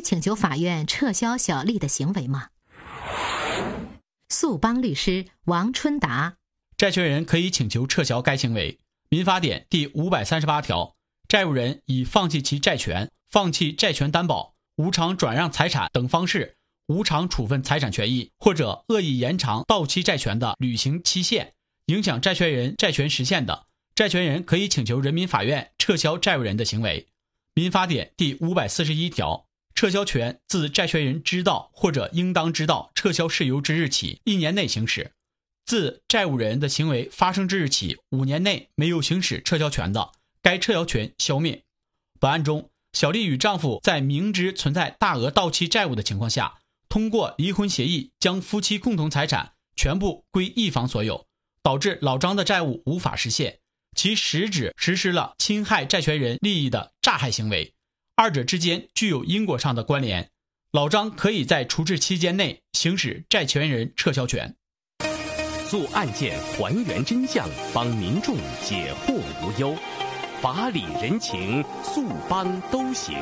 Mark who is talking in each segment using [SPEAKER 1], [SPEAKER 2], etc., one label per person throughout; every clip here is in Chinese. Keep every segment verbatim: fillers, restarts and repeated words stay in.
[SPEAKER 1] 请求法院撤销小丽的行为吗？诉帮律师王春达，
[SPEAKER 2] 债权人可以请求撤销该行为。民法典第五百三十八条，债务人以放弃其债权、放弃债权担保、无偿转让财产等方式无偿处分财产权益，或者恶意延长到期债权的履行期限，影响债权人债权实现的，债权人可以请求人民法院撤销债务人的行为。民法典第五百四十一条，撤销权自债权人知道或者应当知道撤销事由之日起一年内行使，自债务人的行为发生之日起五年内没有行使撤销权的，该撤销权消灭。本案中，小丽与丈夫在明知存在大额到期债务的情况下，通过离婚协议将夫妻共同财产全部归一方所有，导致老张的债务无法实现，其实质实施了侵害债权人利益的诈害行为，二者之间具有因果上的关联。老张可以在处置期间内行使债权人撤销权。
[SPEAKER 3] 诉案件还原真相，帮民众解惑无忧，法理人情，诉帮都行。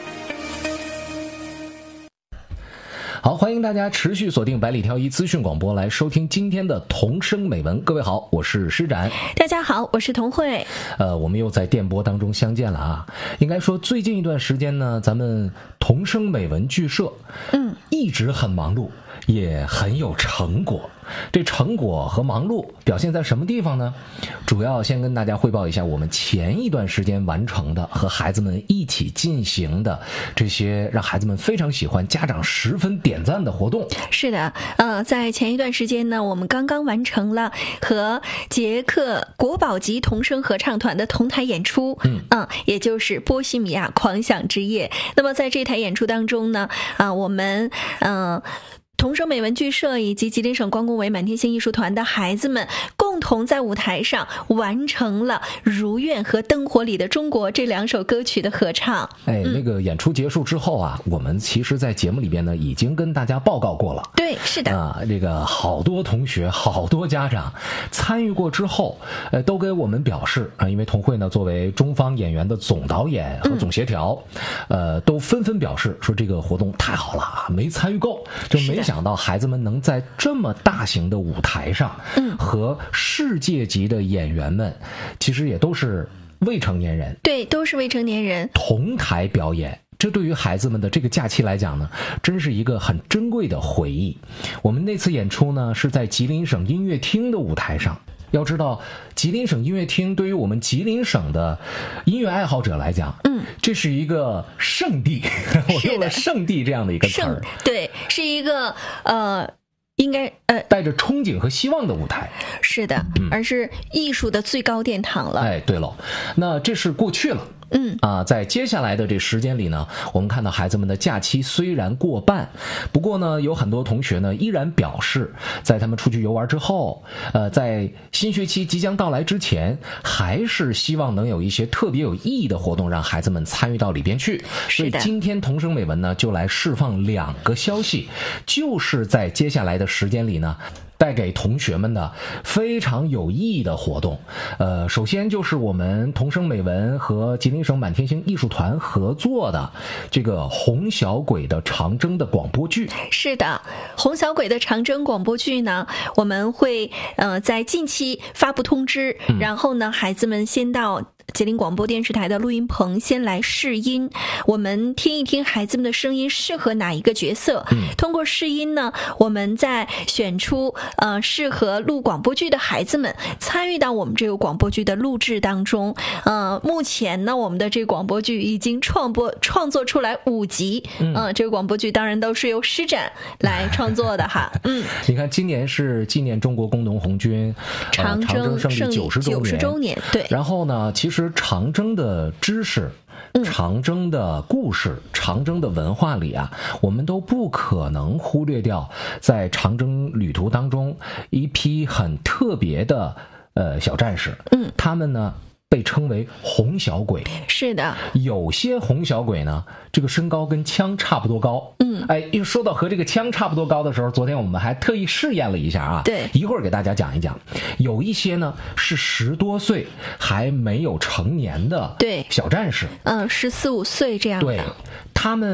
[SPEAKER 4] 好，欢迎大家持续锁定百里挑一资讯广播来收听今天的同声美文。各位好，我是施展。
[SPEAKER 5] 大家好，我是童慧。
[SPEAKER 4] 呃，我们又在电波当中相见了啊。应该说最近一段时间呢，咱们同声美文剧社嗯一直很忙碌，也很有成果。这成果和忙碌表现在什么地方呢？主要先跟大家汇报一下我们前一段时间完成的和孩子们一起进行的这些让孩子们非常喜欢、家长十分点赞的活动。
[SPEAKER 5] 是的，呃，在前一段时间呢，我们刚刚完成了和捷克国宝级童声合唱团的同台演出，嗯，嗯也就是波西米亚狂想之夜。那么在这台演出当中呢，啊、呃，我们嗯。呃同声美文剧社以及吉林省关工委满天星艺术团的孩子们共同在舞台上完成了《如愿》和《灯火里的中国》这两首歌曲的合唱。
[SPEAKER 4] 哎，那个演出结束之后啊，我们其实在节目里边呢已经跟大家报告过了。
[SPEAKER 5] 对，是的
[SPEAKER 4] 啊，这个好多同学、好多家长参与过之后，呃，都给我们表示啊，因为童慧呢作为中方演员的总导演和总协调，嗯、呃，都纷纷表示说这个活动太好了，没参与够，就没想到孩子们能在这么大型的舞台上，嗯，和世界级的演员们，其实也都是未成年人，
[SPEAKER 5] 对，都是未成年人
[SPEAKER 4] 同台表演。这对于孩子们的这个假期来讲呢，真是一个很珍贵的回忆。我们那次演出呢，是在吉林省音乐厅的舞台上。要知道，吉林省音乐厅对于我们吉林省的音乐爱好者来讲，嗯，这是一个圣地。我用了圣地这样的一个词儿，
[SPEAKER 5] 对，是一个呃。应该呃，
[SPEAKER 4] 带着憧憬和希望的舞台，
[SPEAKER 5] 是的，嗯、而是艺术的最高殿堂了。
[SPEAKER 4] 哎，对了，那这是过去了。嗯啊，在接下来的这时间里呢，我们看到孩子们的假期虽然过半，不过呢，有很多同学呢依然表示，在他们出去游玩之后，呃，在新学期即将到来之前，还是希望能有一些特别有意义的活动，让孩子们参与到里边去。所以今天同声美文呢，就来释放两个消息，就是在接下来的时间里呢，带给同学们的非常有意义的活动。呃，首先就是我们同声美文和吉林省满天星艺术团合作的这个红小鬼的长征的广播剧。
[SPEAKER 5] 是的，红小鬼的长征广播剧呢，我们会呃在近期发布通知，嗯、然后呢，孩子们先到吉林广播电视台的录音棚先来试音，我们听一听孩子们的声音适合哪一个角色。嗯、通过试音呢，我们再选出呃适合录广播剧的孩子们参与到我们这个广播剧的录制当中。呃，目前呢，我们的这个广播剧已经创播创作出来五集。嗯、呃，这个广播剧当然都是由施展来创作的哈。嗯，
[SPEAKER 4] 你看今年是纪念中国工农红军、呃、
[SPEAKER 5] 长征
[SPEAKER 4] 胜利九十周年，
[SPEAKER 5] 九十周年，对。
[SPEAKER 4] 然后呢，其实长征的知识、长征的故事、长征的文化里啊，我们都不可能忽略掉在长征旅途当中一批很特别的呃小战士。嗯，他们呢被称为红小鬼。
[SPEAKER 5] 是的，
[SPEAKER 4] 有些红小鬼呢，这个身高跟枪差不多高。嗯，哎，一说到和这个枪差不多高的时候，昨天我们还特意试验了一下啊。
[SPEAKER 5] 对，
[SPEAKER 4] 一会儿给大家讲一讲。有一些呢是十多岁还没有成年的对小战士，
[SPEAKER 5] 嗯，十四五岁这样的。
[SPEAKER 4] 对，他们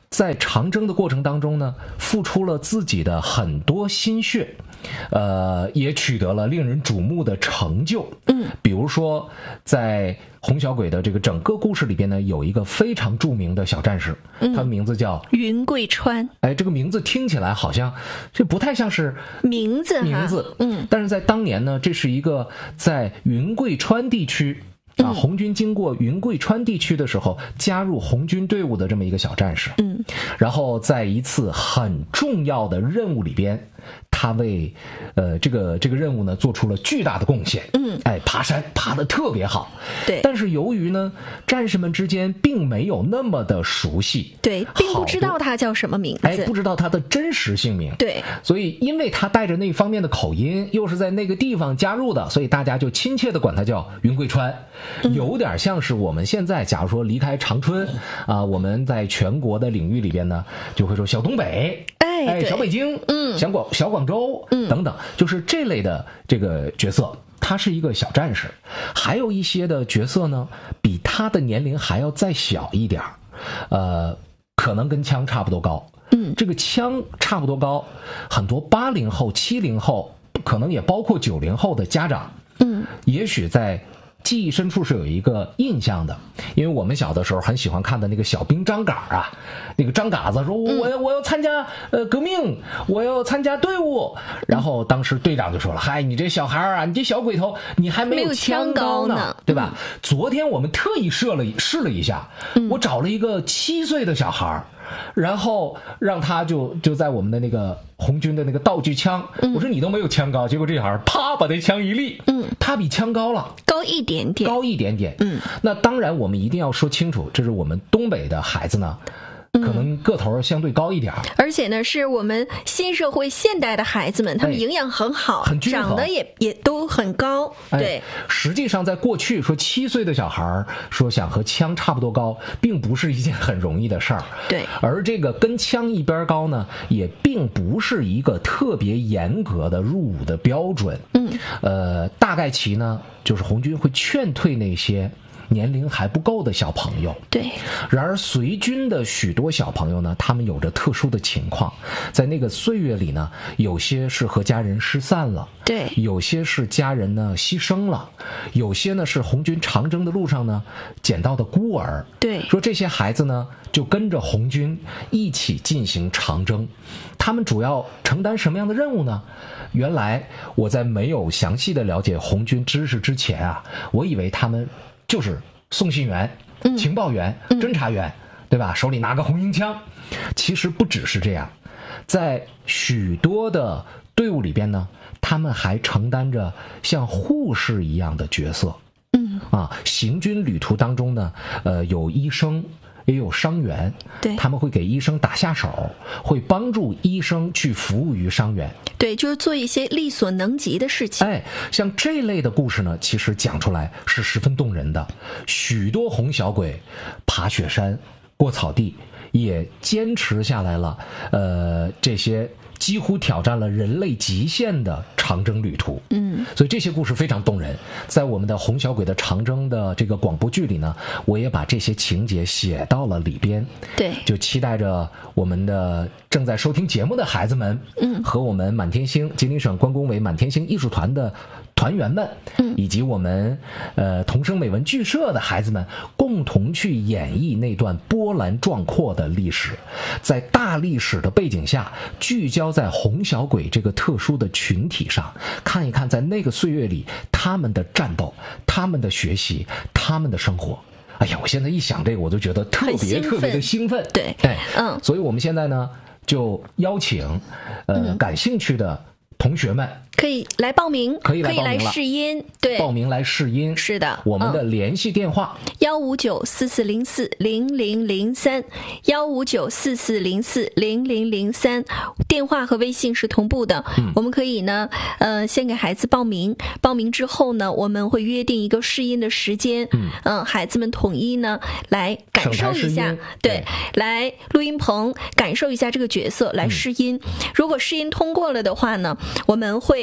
[SPEAKER 4] 在长征的过程当中呢，付出了自己的很多心血，呃，也取得了令人瞩目的成就。
[SPEAKER 5] 嗯，
[SPEAKER 4] 比如说，在洪小鬼的这个整个故事里边呢，有一个非常著名的小战士，
[SPEAKER 5] 嗯、
[SPEAKER 4] 他的名字叫
[SPEAKER 5] 云贵川。
[SPEAKER 4] 哎，这个名字听起来好像这不太像是
[SPEAKER 5] 名字
[SPEAKER 4] 名字，
[SPEAKER 5] 嗯，
[SPEAKER 4] 但是在当年呢，这是一个在云贵川地区。啊，红军经过云贵川地区的时候，加入红军队伍的这么一个小战士，
[SPEAKER 5] 嗯，
[SPEAKER 4] 然后在一次很重要的任务里边，他为呃这个这个任务呢做出了巨大的贡献，
[SPEAKER 5] 嗯，
[SPEAKER 4] 哎，爬山爬得特别好，
[SPEAKER 5] 对，
[SPEAKER 4] 但是由于呢，战士们之间并没有那么的熟悉，
[SPEAKER 5] 对，并不知道他叫什么名字，
[SPEAKER 4] 哎，不知道他的真实姓名，
[SPEAKER 5] 对，
[SPEAKER 4] 所以因为他带着那方面的口音，又是在那个地方加入的，所以大家就亲切的管他叫云贵川。有点像是我们现在假如说离开长春啊、呃，我们在全国的领域里边呢，就会说小东北，
[SPEAKER 5] 哎，
[SPEAKER 4] 哎小北京，
[SPEAKER 5] 嗯，
[SPEAKER 4] 小广小广州，
[SPEAKER 5] 嗯，
[SPEAKER 4] 等等，就是这类的这个角色，他是一个小战士。还有一些的角色呢，比他的年龄还要再小一点，呃，可能跟枪差不多高，
[SPEAKER 5] 嗯，
[SPEAKER 4] 这个枪差不多高，很多八零后、七零后，可能也包括九零后的家长，
[SPEAKER 5] 嗯，
[SPEAKER 4] 也许在记忆深处是有一个印象的，因为我们小的时候很喜欢看的那个小兵张嘎啊，那个张嘎子说我要我要参加呃革命，我要参加队伍，然后当时队长就说了，嗨，你这小孩啊，你这小鬼头，你还没有枪高呢，对吧？昨天我们特意试了试了一下，我找了一个七岁的小孩，然后让他就就在我们的那个红军的那个道具枪，我说你都没有枪高，结果这小孩啪把那枪一立，嗯，他比枪高了，
[SPEAKER 5] 高一点点，
[SPEAKER 4] 高一点点，
[SPEAKER 5] 嗯，
[SPEAKER 4] 那当然我们一定要说清楚，这是我们东北的孩子呢，可能个头相对高一点，
[SPEAKER 5] 而且呢，是我们新社会现代的孩子们，他们营养很好，
[SPEAKER 4] 很均衡，
[SPEAKER 5] 长得也也都很高。对、
[SPEAKER 4] 哎，实际上在过去说七岁的小孩说想和枪差不多高，并不是一件很容易的事儿。
[SPEAKER 5] 对，
[SPEAKER 4] 而这个跟枪一边高呢，也并不是一个特别严格的入伍的标准。
[SPEAKER 5] 嗯，
[SPEAKER 4] 呃，大概其呢，就是红军会劝退那些年龄还不够的小朋友。
[SPEAKER 5] 对，
[SPEAKER 4] 然而随军的许多小朋友呢，他们有着特殊的情况，在那个岁月里呢，有些是和家人失散了，
[SPEAKER 5] 对，
[SPEAKER 4] 有些是家人呢牺牲了，有些呢是红军长征的路上呢捡到的孤儿。
[SPEAKER 5] 对，
[SPEAKER 4] 说这些孩子呢就跟着红军一起进行长征，他们主要承担什么样的任务呢？原来我在没有详细的了解红军知识之前啊，我以为他们就是送信员、
[SPEAKER 5] 嗯、
[SPEAKER 4] 情报员、
[SPEAKER 5] 嗯、
[SPEAKER 4] 侦察员，对吧？手里拿个红缨枪。其实不只是这样，在许多的队伍里边呢，他们还承担着像护士一样的角色。
[SPEAKER 5] 嗯
[SPEAKER 4] 啊，行军旅途当中呢，呃，有医生。也有伤员，
[SPEAKER 5] 对，
[SPEAKER 4] 他们会给医生打下手，会帮助医生去服务于伤员。
[SPEAKER 5] 对，就是做一些力所能及的事情。
[SPEAKER 4] 哎，像这类的故事呢，其实讲出来是十分动人的。许多红小鬼爬雪山、过草地，也坚持下来了。呃，这些几乎挑战了人类极限的长征旅途。
[SPEAKER 5] 嗯，
[SPEAKER 4] 所以这些故事非常动人。在我们的红小鬼的长征的这个广播剧里呢，我也把这些情节写到了里边。
[SPEAKER 5] 对，
[SPEAKER 4] 就期待着我们的正在收听节目的孩子们，
[SPEAKER 5] 嗯，
[SPEAKER 4] 和我们满天星吉林省关工委满天星艺术团的团员们，
[SPEAKER 5] 嗯，
[SPEAKER 4] 以及我们呃童声美文剧社的孩子们，共同去演绎那段波澜壮阔的历史，在大历史的背景下，聚焦在红小鬼这个特殊的群体上，看一看在那个岁月里他们的战斗、他们的学习、他们的生活。哎呀，我现在一想这个，我就觉得特别特别的兴奋。
[SPEAKER 5] 对，
[SPEAKER 4] 哎，
[SPEAKER 5] 嗯，
[SPEAKER 4] 所以我们现在呢，就邀请呃、
[SPEAKER 5] 嗯、
[SPEAKER 4] 感兴趣的同学们。
[SPEAKER 5] 可以来报名，
[SPEAKER 4] 可以来报名了，
[SPEAKER 5] 可以来试音，对，
[SPEAKER 4] 报名来试音，
[SPEAKER 5] 是的。
[SPEAKER 4] 我们的联系电话
[SPEAKER 5] 幺五九四四零四零零零三，幺五九四四零四零零零三，电话和微信是同步的。
[SPEAKER 4] 嗯，
[SPEAKER 5] 我们可以呢，呃，先给孩子报名，报名之后呢，我们会约定一个试音的时间。
[SPEAKER 4] 嗯，
[SPEAKER 5] 呃、孩子们统一呢来感受一下，对，
[SPEAKER 4] 对，
[SPEAKER 5] 来录音棚感受一下这个角色，来试音。嗯、如果试音通过了的话呢，我们会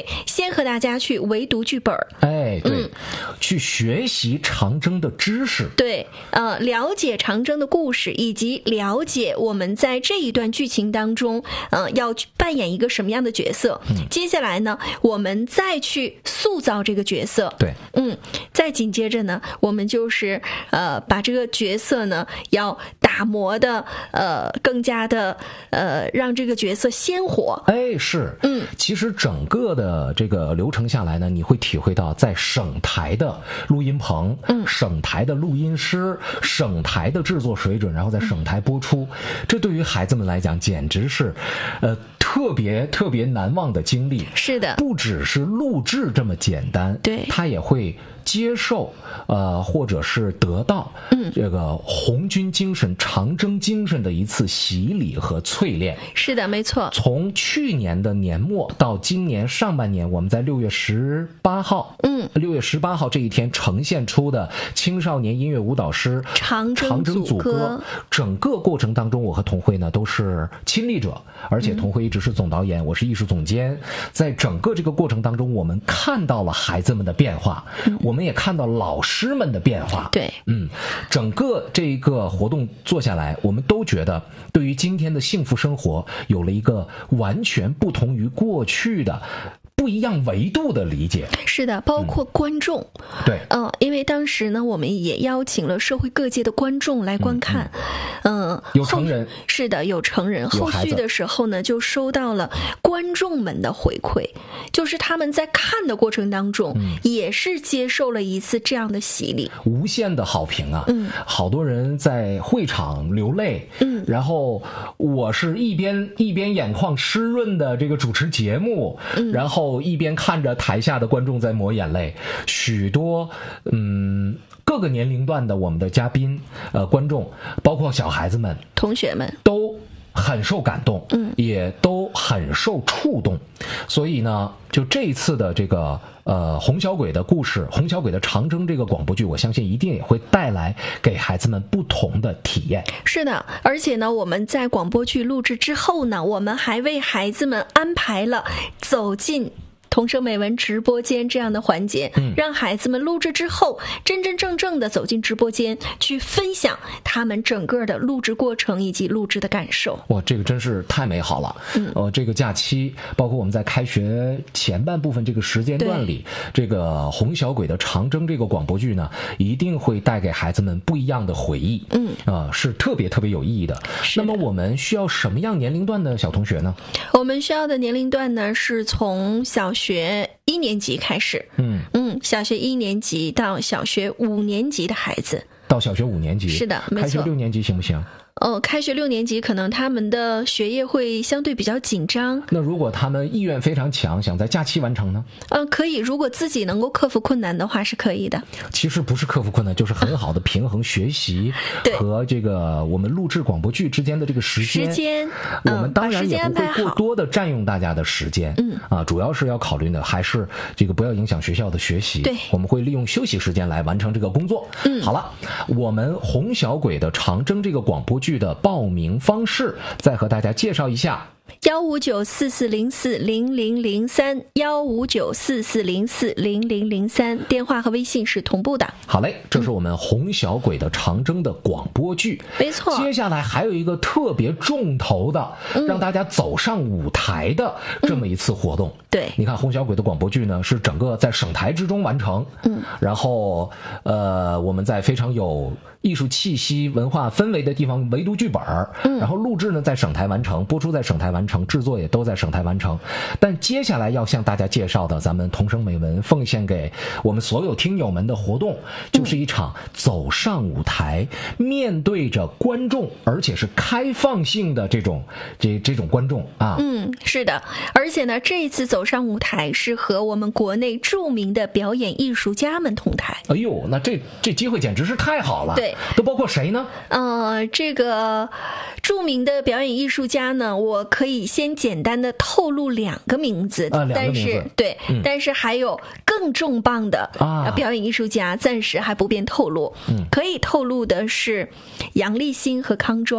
[SPEAKER 5] 会先和大家去围读剧本，
[SPEAKER 4] 哎，对、嗯，去学习长征的知识，
[SPEAKER 5] 对，呃，了解长征的故事，以及了解我们在这一段剧情当中，呃，要扮演一个什么样的角色。嗯，接下来呢，我们再去塑造这个角色。
[SPEAKER 4] 对，
[SPEAKER 5] 嗯，再紧接着呢，我们就是呃，把这个角色呢要打磨的呃更加的呃让这个角色鲜活。
[SPEAKER 4] 哎，是，
[SPEAKER 5] 嗯，
[SPEAKER 4] 其实整个的这个流程下来呢，你会体会到在省台的录音棚、嗯，省台的录音师、省台的制作水准，然后在省台播出，嗯、这对于孩子们来讲简直是，呃，特别特别难忘的经历。
[SPEAKER 5] 是的，
[SPEAKER 4] 不只是录制这么简单，
[SPEAKER 5] 对，
[SPEAKER 4] 他也会接受，呃，或者是得到，嗯，这个红军精神、长征精神的一次洗礼和淬炼。
[SPEAKER 5] 是的，没错。
[SPEAKER 4] 从去年的年末到今年上半年，我们在六月十八号，
[SPEAKER 5] 嗯，
[SPEAKER 4] 六月十八号这一天呈现出的青少年音乐舞蹈师
[SPEAKER 5] 长
[SPEAKER 4] 征组歌，整个过程当中，我和童慧呢都是亲历者，而且童慧一直是总导演，我是艺术总监。在整个这个过程当中，我们看到了孩子们的变化，嗯、我们也看到老师们的变化。
[SPEAKER 5] 对，
[SPEAKER 4] 嗯，整个这一个活动做下来，我们都觉得对于今天的幸福生活有了一个完全不同于过去的不一样维度的理解。
[SPEAKER 5] 是的，包括观众。
[SPEAKER 4] 嗯、对，
[SPEAKER 5] 嗯、呃，因为当时呢，我们也邀请了社会各界的观众来观看。嗯，
[SPEAKER 4] 呃、有成人，
[SPEAKER 5] 是的，有成人。后续的时候呢，就收到了观众们的回馈，就是他们在看的过程当中，嗯、也是接受了一次这样的洗礼，
[SPEAKER 4] 无限的好评啊！
[SPEAKER 5] 嗯，
[SPEAKER 4] 好多人在会场流泪。
[SPEAKER 5] 嗯，
[SPEAKER 4] 然后我是一边一边眼眶湿润的这个主持节目，嗯，然后一边看着台下的观众在抹眼泪，许多嗯各个年龄段的我们的嘉宾呃观众，包括小孩子们、
[SPEAKER 5] 同学们
[SPEAKER 4] 都很受感动，
[SPEAKER 5] 嗯，
[SPEAKER 4] 也都很受触动。所以呢，就这一次的这个呃红小鬼的故事，红小鬼的长征这个广播剧，我相信一定也会带来给孩子们不同的体验。
[SPEAKER 5] 是的，而且呢，我们在广播剧录制之后呢，我们还为孩子们安排了走进同声美文直播间这样的环节，
[SPEAKER 4] 嗯，
[SPEAKER 5] 让孩子们录制之后真真正正的走进直播间去分享他们整个的录制过程以及录制的感受。
[SPEAKER 4] 哇，这个真是太美好了。
[SPEAKER 5] 嗯，
[SPEAKER 4] 呃，这个假期，包括我们在开学前半部分这个时间段里，这个红小鬼的长征这个广播剧呢，一定会带给孩子们不一样的回忆。
[SPEAKER 5] 嗯，
[SPEAKER 4] 啊、呃，是特别特别有意义的。那么我们需要什么样年龄段的小同学呢？
[SPEAKER 5] 我们需要的年龄段呢，是从小学学一年级开始，
[SPEAKER 4] 嗯
[SPEAKER 5] 嗯，小学一年级到小学五年级的孩子，
[SPEAKER 4] 到小学五年级，
[SPEAKER 5] 是的，没错。
[SPEAKER 4] 开学六年级行不行？
[SPEAKER 5] 哦，开学六年级可能他们的学业会相对比较紧张。
[SPEAKER 4] 那如果他们意愿非常强，想在假期完成呢？
[SPEAKER 5] 呃，可以，如果自己能够克服困难的话，是可以的。
[SPEAKER 4] 其实不是克服困难，就是很好的平衡学习和这个我们录制广播剧之间的这个时间。
[SPEAKER 5] 时间，
[SPEAKER 4] 我们当然也不会过多的占用大家的时间。
[SPEAKER 5] 嗯
[SPEAKER 4] 啊，主要是要考虑的还是这个不要影响学校的学习。
[SPEAKER 5] 对，
[SPEAKER 4] 我们会利用休息时间来完成这个工作。
[SPEAKER 5] 嗯，
[SPEAKER 4] 好了，我们红小鬼的长征这个广播剧的报名方式再和大家介绍一下。
[SPEAKER 5] 幺五九四四零四零零零三，幺五九四四零四零零零三，电话和微信是同步的。
[SPEAKER 4] 好嘞，这是我们红小鬼的长征的广播剧。
[SPEAKER 5] 没错。
[SPEAKER 4] 接下来还有一个特别重头的，
[SPEAKER 5] 嗯、
[SPEAKER 4] 让大家走上舞台的这么一次活动。
[SPEAKER 5] 嗯、对，
[SPEAKER 4] 你看红小鬼的广播剧呢，是整个在省台之中完成。
[SPEAKER 5] 嗯，
[SPEAKER 4] 然后呃，我们在非常有艺术气息、文化氛围的地方围读剧本，
[SPEAKER 5] 嗯，
[SPEAKER 4] 然后录制呢在省台完成，播出在省台完成，制作也都在省台完成。但接下来要向大家介绍的，咱们同声美文奉献给我们所有听友们的活动，就是一场走上舞台，面对着观众，而且是开放性的这种这这种观众啊。
[SPEAKER 5] 嗯，是的，而且呢，这一次走上舞台是和我们国内著名的表演艺术家们同台。
[SPEAKER 4] 哎呦，那这这机会简直是太好了。
[SPEAKER 5] 对。
[SPEAKER 4] 都包括谁呢？
[SPEAKER 5] 呃，这个著名的表演艺术家呢，我可以先简单的透露两个名字，
[SPEAKER 4] 啊、两个名字
[SPEAKER 5] 但是对、
[SPEAKER 4] 嗯，
[SPEAKER 5] 但是还有更重磅的
[SPEAKER 4] 啊
[SPEAKER 5] 表演艺术家，暂时还不便透露。
[SPEAKER 4] 嗯，
[SPEAKER 5] 可以透露的是杨立新和康庄。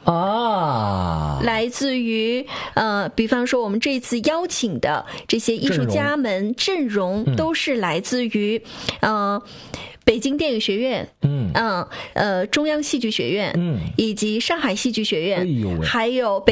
[SPEAKER 4] 啊，
[SPEAKER 5] 来自于呃，比方说我们这次邀请的这些艺术家们阵容都是来自于呃。北京电影学院，嗯，嗯，呃，中央戏剧学院，嗯，以及上海戏剧学院，哎呦喂，还有北